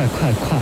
快！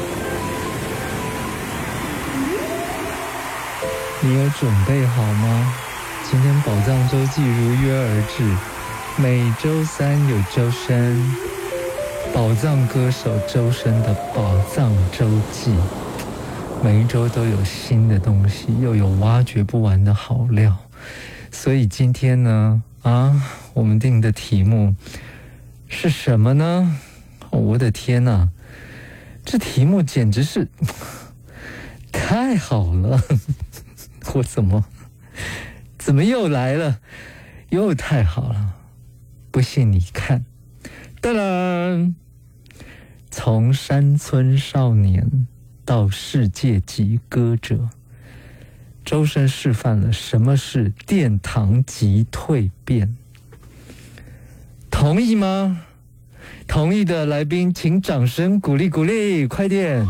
你有准备好吗？今天宝藏周记如约而至，每周三有周深，宝藏歌手周深的宝藏周记，每一周都有新的东西，又有挖掘不完的好料。所以今天呢，我们定的题目是什么呢？我的天哪，这题目简直是太好了！我怎么又来了？又太好了！不信你看，当然，从山村少年到世界级歌者，周深示范了什么是殿堂级蜕变。同意吗？同意的来宾请掌声鼓励鼓励，快点！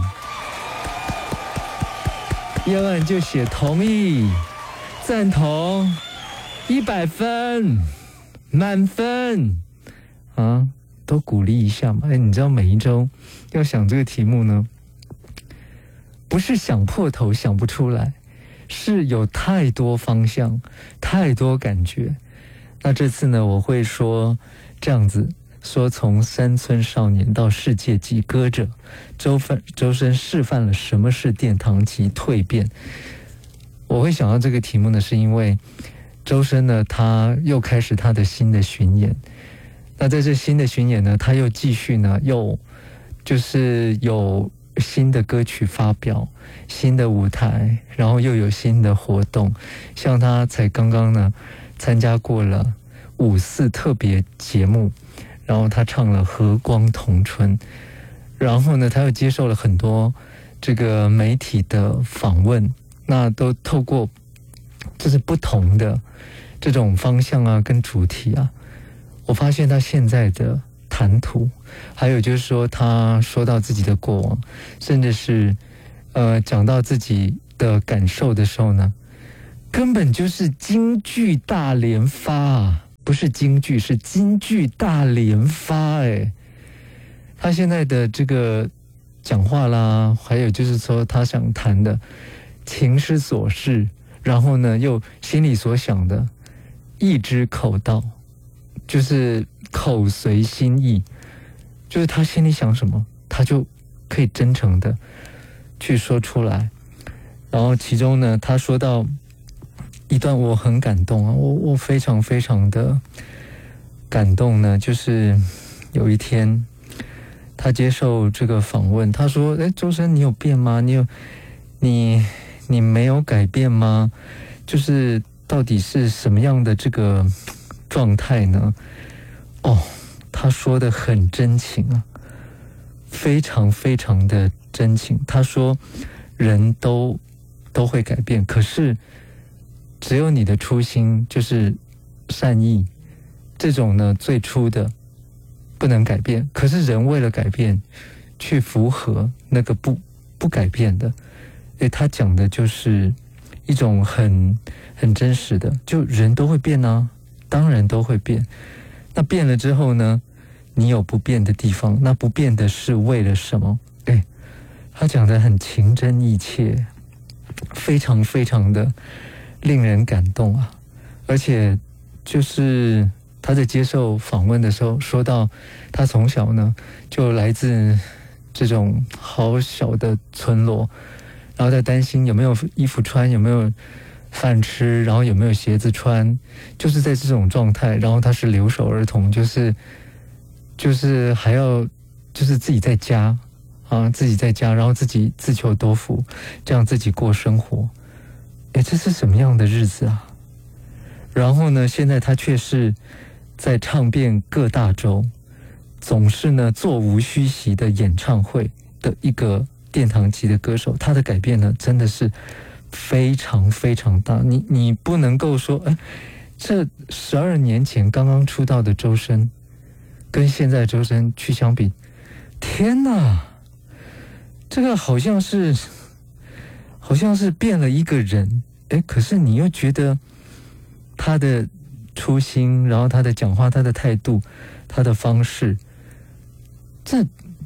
要不然就写同意、赞同，100分、满分都鼓励一下嘛。你知道每一周要想这个题目呢，不是想破头想不出来，是有太多方向、太多感觉。那这次呢，我会说这样子。说从山村少年到世界级歌者，周深示范了什么是殿堂级蜕变。我会想到这个题目呢，是因为周深呢，他又开始他的新的巡演。那在这新的巡演呢，他又继续呢，就是有新的歌曲发表，新的舞台，然后又有新的活动。像他才刚刚呢参加过了5·4特别节目。然后他唱了《和光同春》，然后呢，他又接受了很多这个媒体的访问，那都透过就是不同的这种方向跟主题我发现他现在的谈吐，还有就是说他说到自己的过往，甚至是讲到自己的感受的时候呢，根本就是金句大连发不是京剧，是金句大连发他现在的这个讲话啦，还有就是说他想谈的情之所至，然后呢又心里所想的意之口道，就是口随心意，就是他心里想什么他就可以真诚的去说出来。然后其中呢，他说到一段我很感动我非常非常的感动呢，就是有一天他接受这个访问，他说周深你有变吗？你没有改变吗？就是到底是什么样的这个状态呢？他说的很真情非常非常的真情。他说人都会改变，可是只有你的初心就是善意，这种呢最初的不能改变。可是人为了改变，去符合那个不改变的，他讲的就是一种很真实的，就人都会变当然都会变。那变了之后呢，你有不变的地方，那不变的是为了什么？他讲的很情真意切，非常非常的令人感动而且就是他在接受访问的时候说到，他从小呢就来自这种好小的村落，然后在担心有没有衣服穿，有没有饭吃，然后有没有鞋子穿，就是在这种状态。然后他是留守儿童，就是还要就是自己在家然后自己自求多福，这样自己过生活。这是什么样的日子然后呢，现在他却是在唱遍各大洲，总是呢座无虚席的演唱会的一个殿堂级的歌手。他的改变呢真的是非常非常大。你不能够说这12年前刚刚出道的周深跟现在周深去相比，天哪，这个好像是变了一个人。可是你又觉得他的初心，然后他的讲话，他的态度，他的方式，这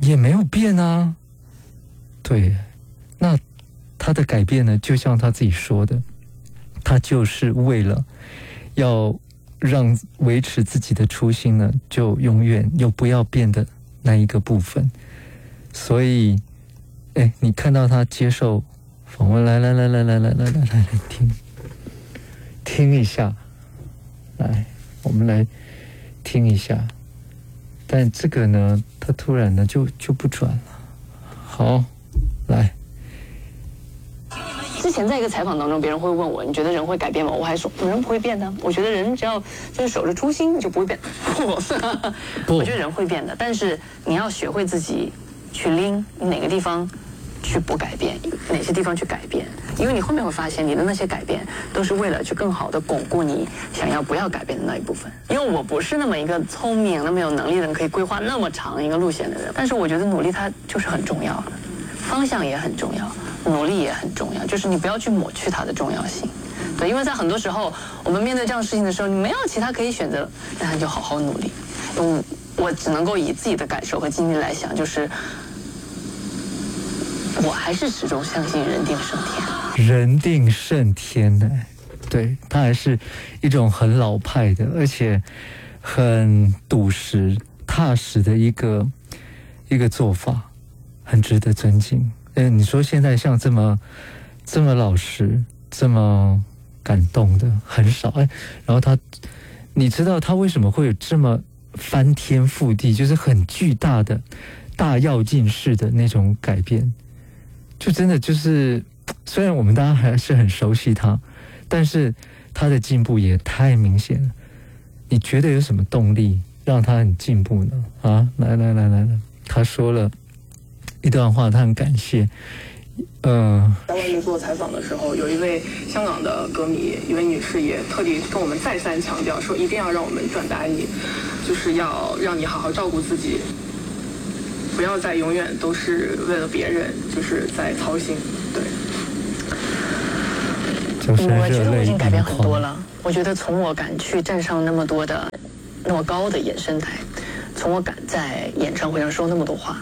也没有变啊。对，那他的改变呢，就像他自己说的，他就是为了要让维持自己的初心呢，就永远又不要变的那一个部分。所以，你看到他接受访问，来，听一下，来，我们来听一下。但这个呢，他突然呢就不转了。好，来。 之前在一个采访当中，别人会问我，你觉得人会改变吗？我还说人不会变的。我觉得人只要就是守着初心，就不会变。不，我觉得人会变的，但是你要学会自己去拎哪个地方去不改变，哪些地方去改变。因为你后面会发现，你的那些改变都是为了去更好的巩固你想要不要改变的那一部分。因为我不是那么一个聪明、那么有能力的人，可以规划那么长一个路线的人。但是我觉得努力它就是很重要的，方向也很重要。努力也很重要，就是你不要去抹去它的重要性。对，因为在很多时候，我们面对这样的事情的时候，你没有其他可以选择，那你就好好努力。我只能够以自己的感受和经历来想，就是我还是始终相信人定胜天。 人定胜天呢？对，它还是一种很老派的，而且很笃实、踏实的一个做法，很值得尊敬。你说现在像这么老实、这么感动的很少。然后你知道他为什么会有这么翻天覆地，就是很巨大的大跃进式的那种改变？就真的就是，虽然我们大家还是很熟悉他，但是他的进步也太明显了。你觉得有什么动力让他很进步呢？啊，来，他说了一段话，他很感谢。 在外面做采访的时候，有一位香港的歌迷，一位女士也特地跟我们再三强调说，一定要让我们转达你，就是要让你好好照顾自己，不要再永远都是为了别人，就是在操心。对。 我觉得我已经改变很多了。我觉得从我敢去站上那么高的演声台，从我敢在演唱会上说那么多话。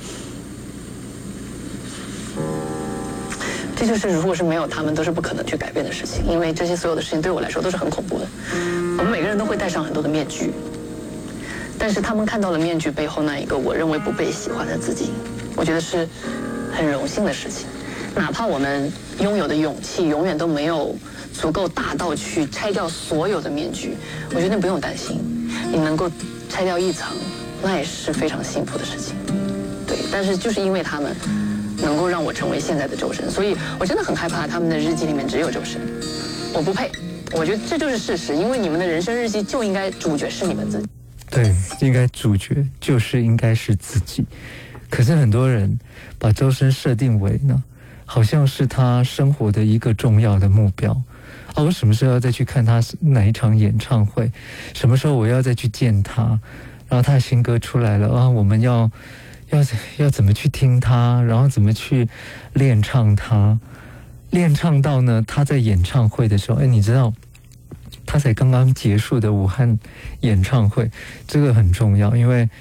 这就是如果是没有他们都是不可能去改变的事情，因为这些所有的事情对我来说都是很恐怖的。我们每个人都会戴上很多的面具，但是他们看到了面具背后那一个我认为不被喜欢的自己，我觉得是很荣幸的事情。哪怕我们拥有的勇气永远都没有足够大到去拆掉所有的面具，我觉得不用担心，你能够拆掉一层，那也是非常幸福的事情。对，但是就是因为他们能够让我成为现在的周深，所以我真的很害怕他们的日记里面只有周深，我不配。我觉得这就是事实，因为你们的人生日记就应该主角是你们自己。 对，应该主角应该是自己。可是很多人把周深设定为呢，好像是他生活的一个重要的目标。我什么时候要再去看他哪一场演唱会？什么时候我要再去见他？然后他的新歌出来了我们要怎么去听他，然后怎么去练唱他，练唱到呢他在演唱会的时候，你知道他才刚刚结束的武汉演唱会，这个很重要，因为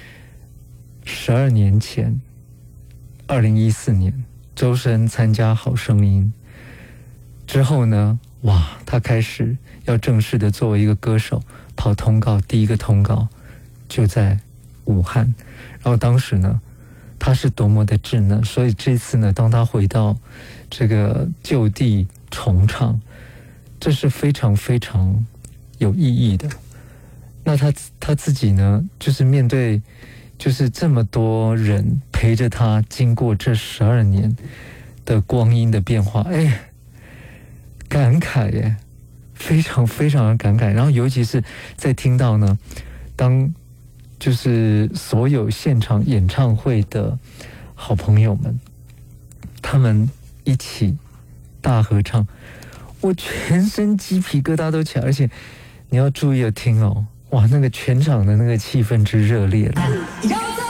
12年前2014年周深参加好声音之后呢，他开始要正式的作为一个歌手跑通告，第一个通告就在武汉。然后当时呢他是多么的稚嫩，所以这次呢，当他回到这个就地重唱，这是非常非常有意义的。那他自己呢，就是面对就是这么多人陪着他经过这12年的光阴的变化，感慨耶，非常非常的感慨。然后尤其是在听到呢，当就是所有现场演唱会的好朋友们，他们一起大合唱，我全身鸡皮疙瘩都起来。而且你要注意的听那个全场的那个气氛之热烈了。